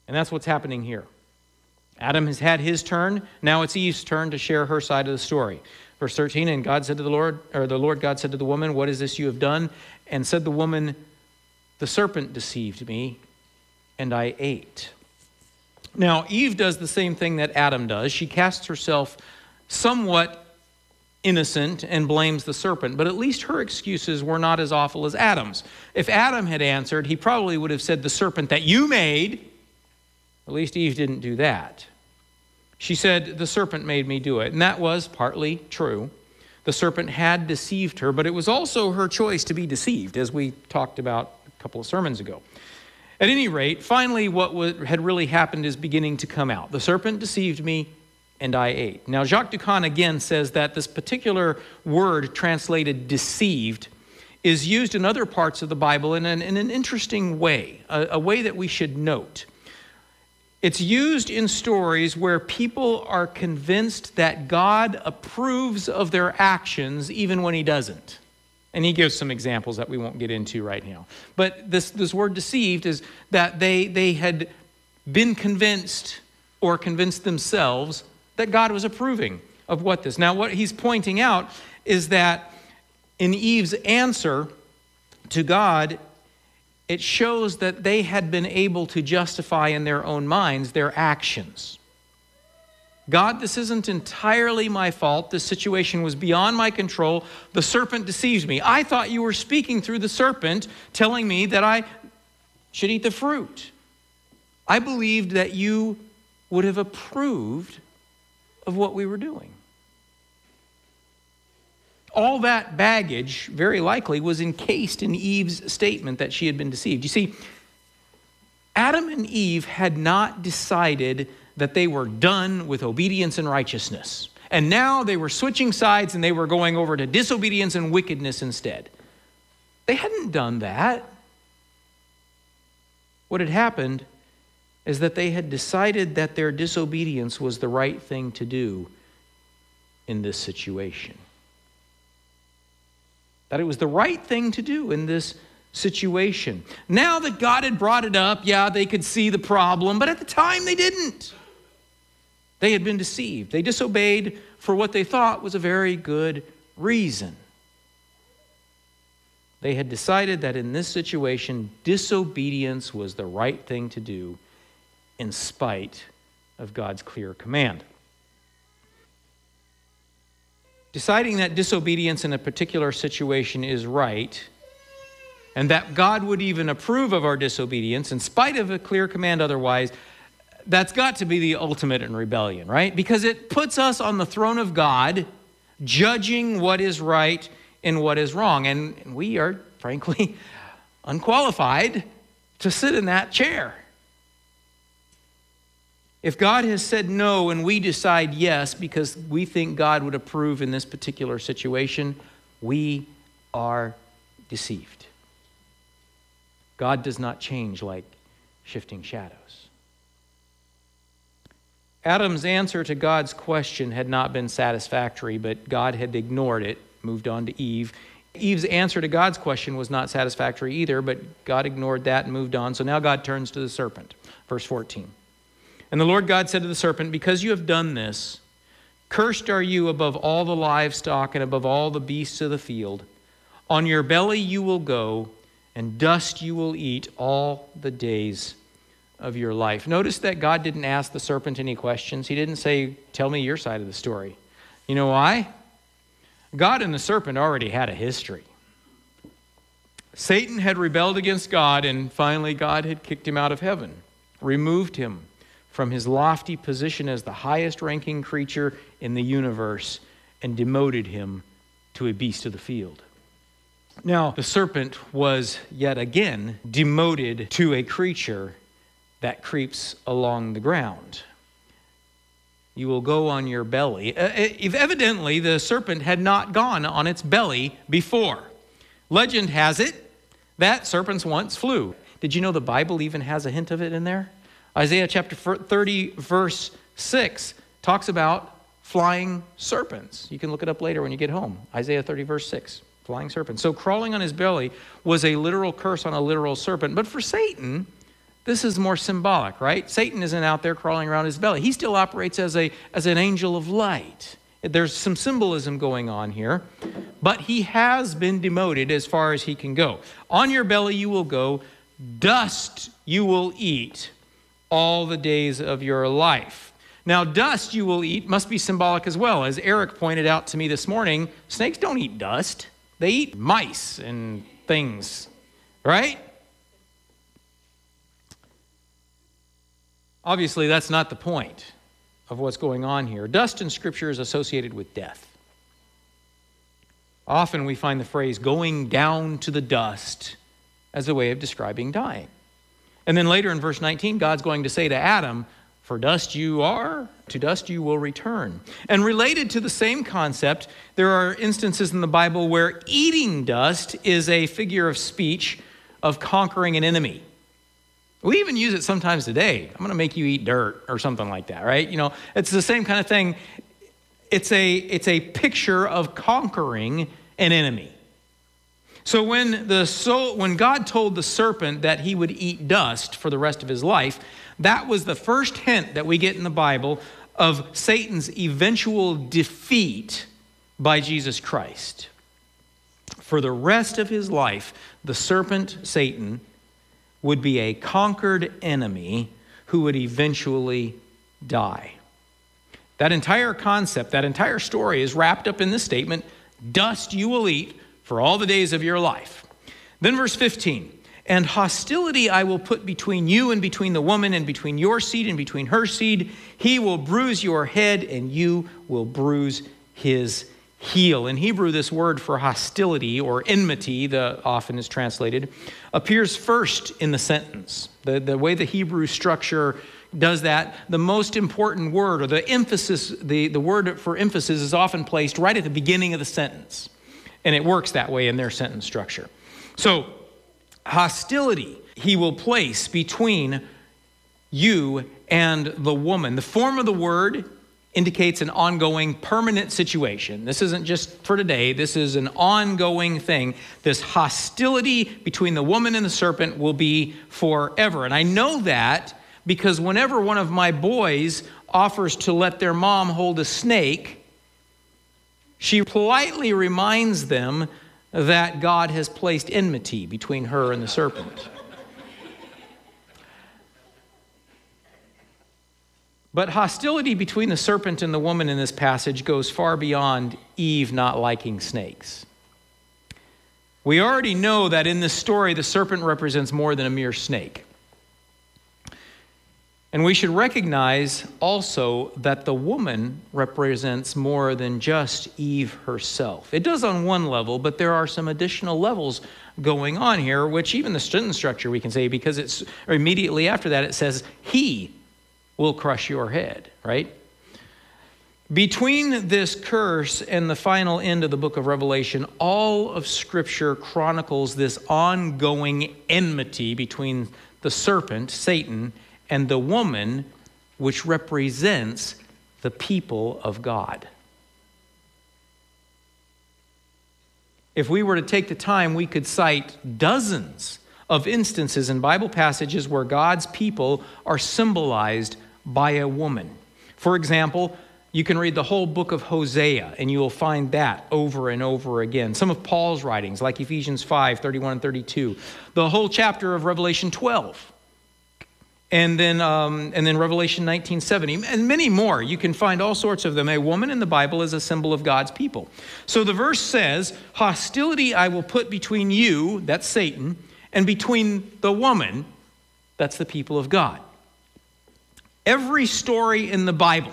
And that's what's happening here. Adam has had his turn. Now it's Eve's turn to share her side of the story. Verse 13, and God said to the Lord God said to the woman, what is this you have done? And said the woman, the serpent deceived me, and I ate. Now, Eve does the same thing that Adam does. She casts herself somewhat innocent and blames the serpent, but at least her excuses were not as awful as Adam's. If Adam had answered, he probably would have said, the serpent that you made. At least Eve didn't do that. She said, the serpent made me do it. And that was partly true. The serpent had deceived her, but it was also her choice to be deceived, as we talked about a couple of sermons ago. At any rate, finally what had really happened is beginning to come out. The serpent deceived me, and I ate. Now, Jacques Ducan again says that this particular word translated deceived is used in other parts of the Bible in an interesting way, a way that we should note. It's used in stories where people are convinced that God approves of their actions even when he doesn't. And he gives some examples that we won't get into right now. But this word deceived is that they had been convinced or convinced themselves that God was approving of what this. Now, what he's pointing out is that in Eve's answer to God, it shows that they had been able to justify in their own minds their actions. God, this isn't entirely my fault. This situation was beyond my control. The serpent deceived me. I thought you were speaking through the serpent, telling me that I should eat the fruit. I believed that you would have approved of what we were doing. All that baggage, very likely, was encased in Eve's statement that she had been deceived. You see, Adam and Eve had not decided that they were done with obedience and righteousness. And now they were switching sides and they were going over to disobedience and wickedness instead. They hadn't done that. What had happened is that they had decided that their disobedience was the right thing to do in this situation. That it was the right thing to do in this situation. Now that God had brought it up, yeah, they could see the problem, but at the time they didn't. They had been deceived. They disobeyed for what they thought was a very good reason. They had decided that in this situation, disobedience was the right thing to do in spite of God's clear command. Deciding that disobedience in a particular situation is right, and that God would even approve of our disobedience in spite of a clear command otherwise, that's got to be the ultimate in rebellion, right? Because it puts us on the throne of God, judging what is right and what is wrong. And we are, frankly, unqualified to sit in that chair. If God has said no and we decide yes because we think God would approve in this particular situation, we are deceived. God does not change like shifting shadows. Adam's answer to God's question had not been satisfactory, but God had ignored it, moved on to Eve. Eve's answer to God's question was not satisfactory either, but God ignored that and moved on. So now God turns to the serpent. Verse 14. And the Lord God said to the serpent, because you have done this, cursed are you above all the livestock and above all the beasts of the field. On your belly you will go, and dust you will eat all the days of your life. Notice that God didn't ask the serpent any questions. He didn't say, tell me your side of the story. You know why? God and the serpent already had a history. Satan had rebelled against God, and finally God had kicked him out of heaven, removed him from his lofty position as the highest ranking creature in the universe, and demoted him to a beast of the field. Now, the serpent was yet again demoted to a creature that creeps along the ground. You will go on your belly. Evidently, the serpent had not gone on its belly before. Legend has it that serpents once flew. Did you know the Bible even has a hint of it in there? Isaiah chapter 30, verse 6 talks about flying serpents. You can look it up later when you get home. Isaiah 30, verse 6, flying serpents. So crawling on his belly was a literal curse on a literal serpent. But for Satan, This is more symbolic, right? Satan isn't out there crawling around his belly. He still operates as an angel of light. There's some symbolism going on here, but he has been demoted as far as he can go. On your belly you will go, dust you will eat all the days of your life. Now, dust you will eat must be symbolic as well. As Eric pointed out to me this morning, snakes don't eat dust. They eat mice and things, right? Obviously, that's not the point of what's going on here. Dust in Scripture is associated with death. Often we find the phrase going down to the dust as a way of describing dying. And then later in verse 19, God's going to say to Adam, for dust you are, to dust you will return. And related to the same concept, there are instances in the Bible where eating dust is a figure of speech of conquering an enemy. We even use it sometimes today. I'm going to make you eat dirt or something like that, right? You know, it's the same kind of thing. It's a picture of conquering an enemy. So when God told the serpent that he would eat dust for the rest of his life, that was the first hint that we get in the Bible of Satan's eventual defeat by Jesus Christ. For the rest of his life, the serpent, Satan, would be a conquered enemy who would eventually die. That entire concept, that entire story is wrapped up in this statement, dust you will eat for all the days of your life. Then verse 15, and hostility I will put between you and between the woman and between your seed and between her seed. He will bruise your head and you will bruise his heel. In Hebrew, this word for hostility or enmity, the often is translated, appears first in the sentence. The way the Hebrew structure does that, the most important word or the emphasis, the word for emphasis is often placed right at the beginning of the sentence. And it works that way in their sentence structure. So, hostility he will place between you and the woman. The form of the word indicates an ongoing, permanent situation. This isn't just for today. This is an ongoing thing. This hostility between the woman and the serpent will be forever. And I know that because whenever one of my boys offers to let their mom hold a snake, she politely reminds them that God has placed enmity between her and the serpent. But hostility between the serpent and the woman in this passage goes far beyond Eve not liking snakes. We already know that in this story, the serpent represents more than a mere snake. And we should recognize also that the woman represents more than just Eve herself. It does on one level, but there are some additional levels going on here, which even the sentence structure we can say, because it's immediately after that it says, he will crush your head, right? Between this curse and the final end of the book of Revelation, all of Scripture chronicles this ongoing enmity between the serpent, Satan, and the woman, which represents the people of God. If we were to take the time, we could cite dozens of instances in Bible passages where God's people are symbolized by a woman. For example, you can read the whole book of Hosea, and you will find that over and over again. Some of Paul's writings, like Ephesians 5, 31 and 32. The whole chapter of Revelation 12. And then Revelation 19:70, and many more. You can find all sorts of them. A woman in the Bible is a symbol of God's people. So the verse says, hostility I will put between you, that's Satan, and between the woman, that's the people of God. Every story in the Bible,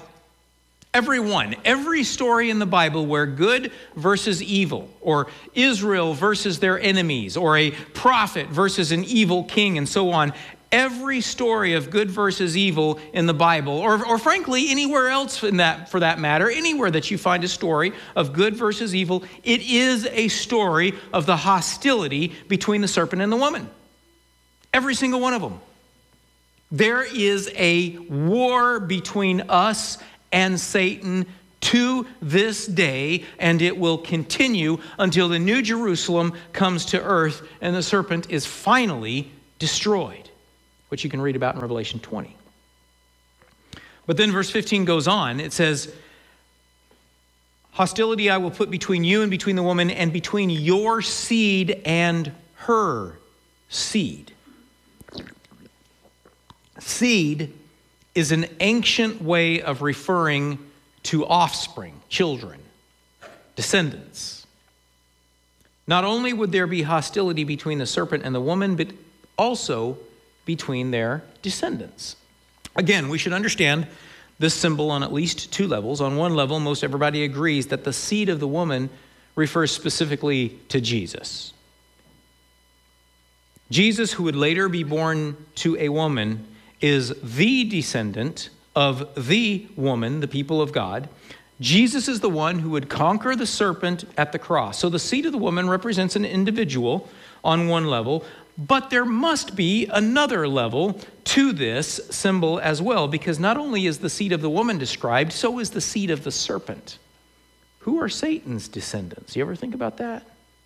every story in the Bible where good versus evil, or Israel versus their enemies, or a prophet versus an evil king, and so on, every story of good versus evil in the Bible, or frankly, anywhere else in that, for that matter, anywhere that you find a story of good versus evil, it is a story of the hostility between the serpent and the woman. Every single one of them. There is a war between us and Satan to this day, and it will continue until the New Jerusalem comes to earth and the serpent is finally destroyed. which you can read about in Revelation 20. But then verse 15 goes on. It says, hostility I will put between you and between the woman and between your seed and her seed. Seed is an ancient way of referring to offspring, children, descendants. Not only would there be hostility between the serpent and the woman, but also between their descendants. Again, we should understand this symbol on at least two levels. On one level, most everybody agrees that the seed of the woman refers specifically to Jesus. Jesus, who would later be born to a woman, is the descendant of the woman, the people of God. Jesus is the one who would conquer the serpent at the cross. So the seed of the woman represents an individual on one level, but there must be another level to this symbol as well, because not only is the seed of the woman described, so is the seed of the serpent. Who are Satan's descendants? You ever think about that?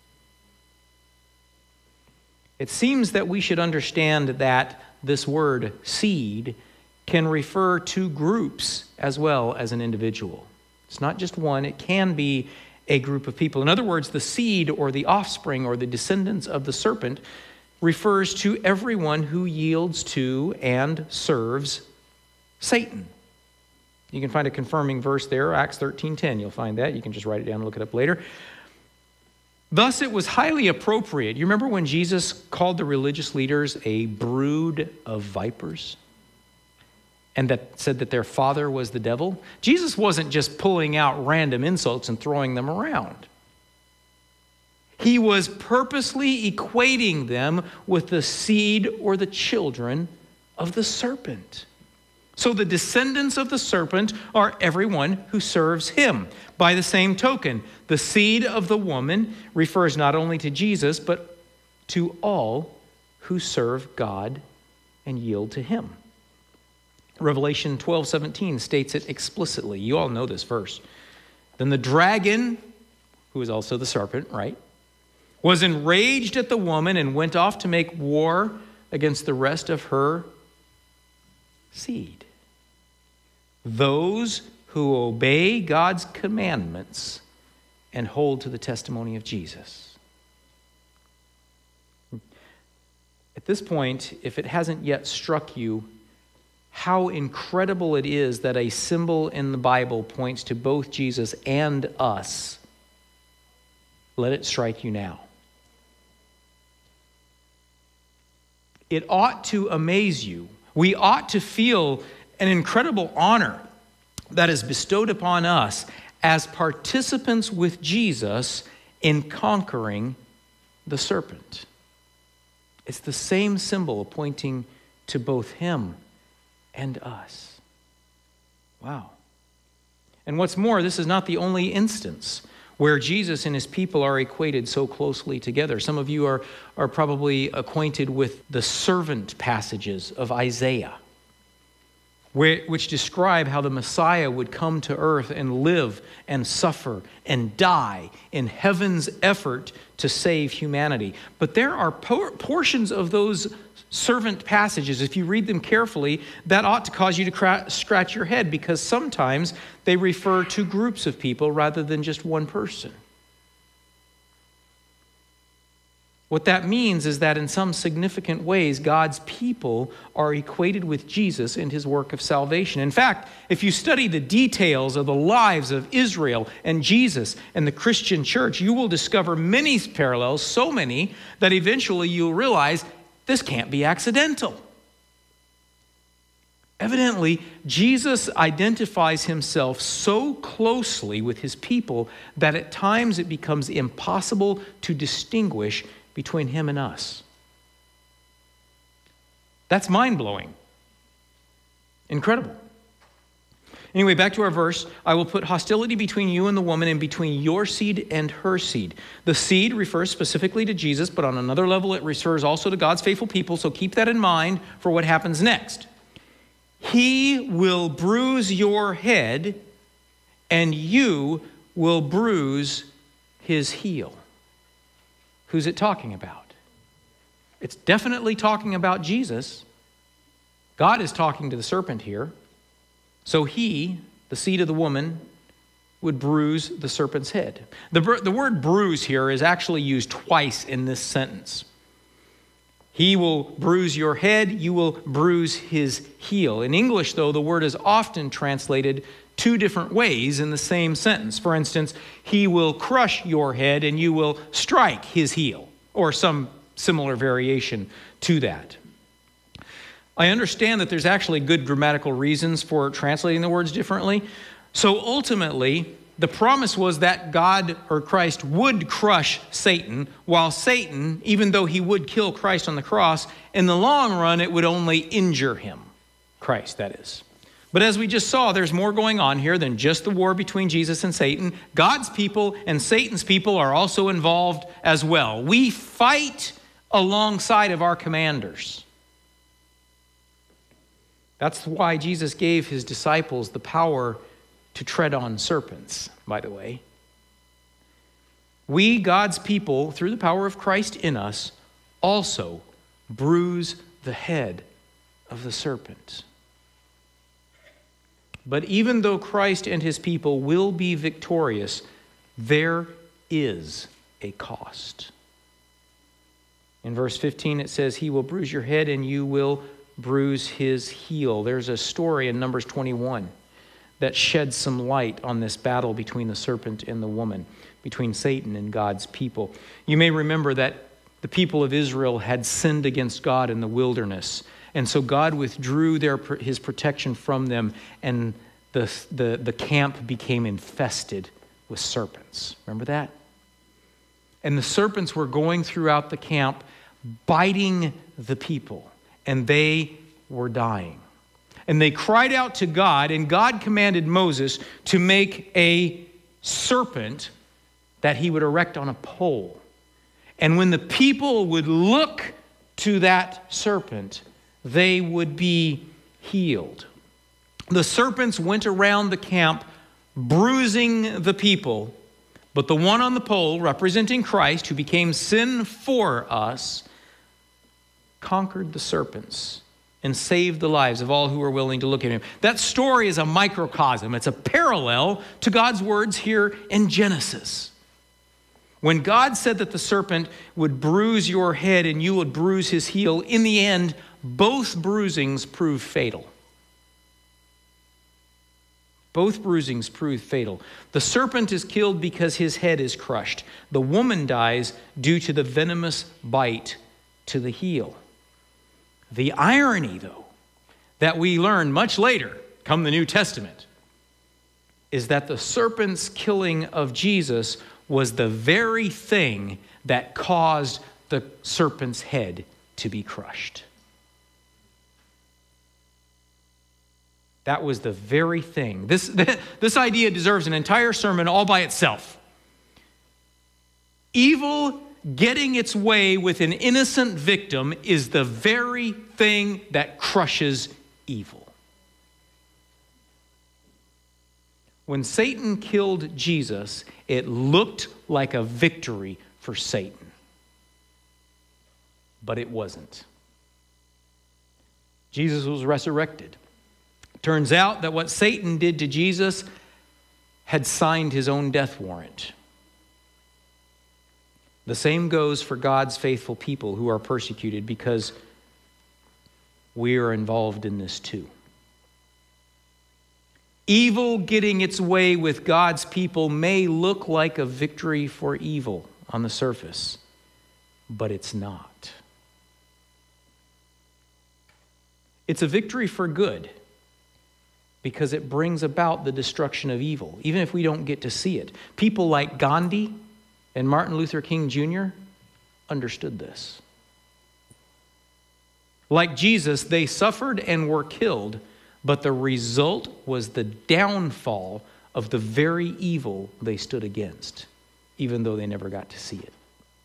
It seems that we should understand that this word seed can refer to groups as well as an individual. It's not just one, it can be a group of people. In other words, the seed or the offspring or the descendants of the serpent refers to everyone who yields to and serves Satan. You can find a confirming verse there, Acts 13:10. You'll find that. You can just write it down and look it up later. Thus, it was highly appropriate. You remember when Jesus called the religious leaders a brood of vipers? And that said that their father was the devil? Jesus wasn't just pulling out random insults and throwing them around. He was purposely equating them with the seed or the children of the serpent. So the descendants of the serpent are everyone who serves him. By the same token, the seed of the woman refers not only to Jesus, but to all who serve God and yield to him. Revelation 12:17 states it explicitly. You all know this verse. Then the dragon, who is also the serpent, right, was enraged at the woman and went off to make war against the rest of her seed. Those who obey God's commandments and hold to the testimony of Jesus. At this point, if it hasn't yet struck you how incredible it is that a symbol in the Bible points to both Jesus and us, let it strike you now. It ought to amaze you. We ought to feel an incredible honor that is bestowed upon us as participants with Jesus in conquering the serpent. It's the same symbol pointing to both him and us. Wow. And what's more, this is not the only instance where Jesus and his people are equated so closely together. Some of you are probably acquainted with the servant passages of Isaiah, which describe how the Messiah would come to earth and live and suffer and die in heaven's effort to save humanity. But there are portions of those servant passages, if you read them carefully, that ought to cause you to scratch your head, because sometimes they refer to groups of people rather than just one person. What that means is that in some significant ways, God's people are equated with Jesus and his work of salvation. In fact, if you study the details of the lives of Israel and Jesus and the Christian church, you will discover many parallels, so many that eventually you'll realize this can't be accidental. Evidently, Jesus identifies himself so closely with his people that at times it becomes impossible to distinguish between him and us. That's mind-blowing. Incredible. Anyway, back to our verse. I will put hostility between you and the woman and between your seed and her seed. The seed refers specifically to Jesus, but on another level it refers also to God's faithful people, so keep that in mind for what happens next. He will bruise your head, and you will bruise his heel. Who's it talking about? It's definitely talking about Jesus. God is talking to the serpent here. So he, the seed of the woman, would bruise the serpent's head. The word bruise here is actually used twice in this sentence. He will bruise your head, you will bruise his heel. In English, though, the word is often translated two different ways in the same sentence. For instance, he will crush your head and you will strike his heel, or some similar variation to that. I understand that there's actually good grammatical reasons for translating the words differently. So ultimately, the promise was that God or Christ would crush Satan, while Satan, even though he would kill Christ on the cross, in the long run, it would only injure him. Christ, that is. But as we just saw, there's more going on here than just the war between Jesus and Satan. God's people and Satan's people are also involved as well. We fight alongside of our commanders. That's why Jesus gave his disciples the power to tread on serpents, by the way. We, God's people, through the power of Christ in us, also bruise the head of the serpent. But even though Christ and his people will be victorious, there is a cost. In verse 15 it says, he will bruise your head and you will bruise his heel. There's a story in Numbers 21 that sheds some light on this battle between the serpent and the woman, between Satan and God's people. You may remember that the people of Israel had sinned against God in the wilderness, and so God withdrew his protection from them, and the camp became infested with serpents. Remember that? And the serpents were going throughout the camp, biting the people, and they were dying. And they cried out to God, and God commanded Moses to make a serpent that he would erect on a pole. And when the people would look to that serpent, they would be healed. The serpents went around the camp, bruising the people, but the one on the pole, representing Christ, who became sin for us, conquered the serpents and saved the lives of all who were willing to look at him. That story is a microcosm. It's a parallel to God's words here in Genesis. When God said that the serpent would bruise your head and you would bruise his heel, in the end, both bruisings proved fatal. Both bruisings proved fatal. The serpent is killed because his head is crushed. The woman dies due to the venomous bite to the heel. The irony, though, that we learn much later, come the New Testament, is that the serpent's killing of Jesus was the very thing that caused the serpent's head to be crushed. That was the very thing. This idea deserves an entire sermon all by itself. Evil getting its way with an innocent victim is the very thing that crushes evil. When Satan killed Jesus, it looked like a victory for Satan. But it wasn't. Jesus was resurrected. Turns out that what Satan did to Jesus had signed his own death warrant. The same goes for God's faithful people who are persecuted, because we are involved in this too. Evil getting its way with God's people may look like a victory for evil on the surface, but it's not. It's a victory for good, because it brings about the destruction of evil, even if we don't get to see it. People like Gandhi and Martin Luther King Jr. understood this. Like Jesus, they suffered and were killed, but the result was the downfall of the very evil they stood against, even though they never got to see it.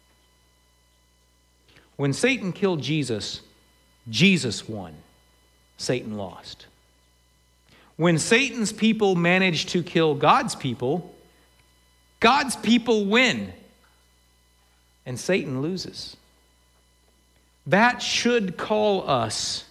When Satan killed Jesus, Jesus won. Satan lost. When Satan's people managed to kill God's people win, and Satan loses. That should call us